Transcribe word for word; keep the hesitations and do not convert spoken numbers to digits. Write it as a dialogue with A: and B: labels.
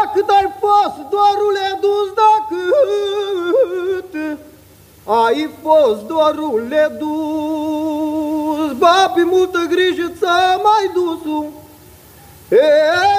A: cât ai fost, dorule, dus, da cât ai fost, dorule, dus, babi, multă grijă ți-a mai dus-o.